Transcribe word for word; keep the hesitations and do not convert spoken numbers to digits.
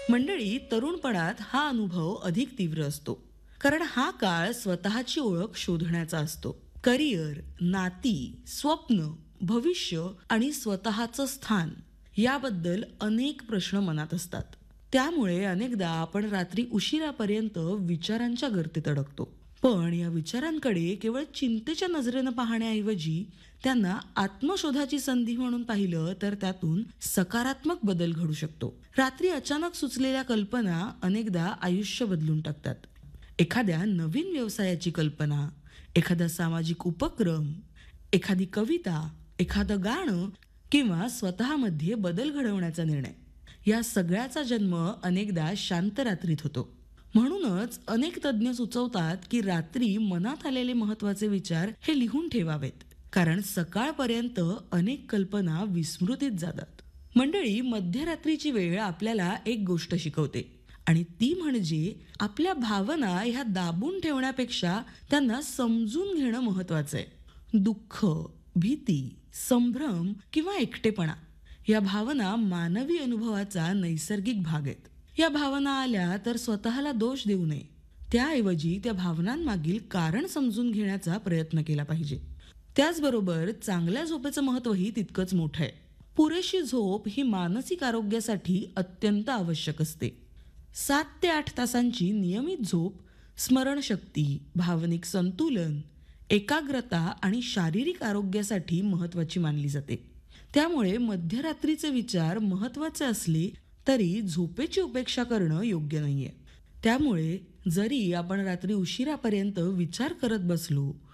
मंडळी, तरुणपणात हा अनुभव अधिक तीव्र असतो, कारण हा काळ स्वतःची ओळख शोधण्याचा असतो. करिअर, नाती, स्वप्न, भविष्य आणि स्वतःचं स्थान याबद्दल अनेक प्रश्न मनात असतात. त्यामुळे अनेकदा आपण रात्री उशिरापर्यंत विचारांच्या गर्तेत अडकतो. पण या विचारांकडे केवळ चिंतेच्या नजरेनं पाहण्याऐवजी त्यांना आत्मशोधाची संधी म्हणून पाहिलं तर त्यातून सकारात्मक बदल घडू शकतो. रात्री अचानक सुचलेल्या कल्पना अनेकदा आयुष्य बदलून टाकतात. एखाद्या नवीन व्यवसायाची कल्पना, एखादा सामाजिक उपक्रम, एखादी कविता, एखादं गाणं किंवा स्वतःमध्ये बदल घडवण्याचा निर्णय, या सगळ्याचा जन्म अनेकदा शांत रात्रीत होतो. म्हणूनच अनेक तज्ज्ञ सुचवतात की रात्री मनात आलेले महत्वाचे विचार हे लिहून ठेवावेत, कारण सकाळपर्यंत अनेक कल्पना विस्मृतीत जातात. मंडळी, मध्यरात्रीची वेळ आपल्याला एक गोष्ट शिकवते, आणि ती म्हणजे आपल्या भावना ह्या दाबून ठेवण्यापेक्षा त्यांना समजून घेणं महत्वाचं आहे. दुःख, भीती, संभ्रम किंवा एकटेपणा या भावना मानवी अनुभवाचा नैसर्गिक भाग आहेत. या भावना आल्या तर स्वतःला दोष देऊ नये. त्याऐवजी त्या भावनांमागील कारण समजून घेण्याचा प्रयत्न केला पाहिजे. त्याचबरोबर चांगल्या झोपेचं महत्वही तितकंच मोठं आहे. पुरेशी झोप ही मानसिक आरोग्यासाठी अत्यंत आवश्यक असते. सात ते आठ तासांची नियमित झोप स्मरणशक्ती, भावनिक संतुलन, एकाग्रता आणि शारीरिक आरोग्यासाठी महत्वाची मानली जाते. त्यामुळे मध्यरात्रीचे विचार महत्वाचे असले तरी झोपेची उपेक्षा करणं योग्य नाहीये. त्यामुळे जरी आपण रात्री उशिरापर्यंत विचार करत बसलो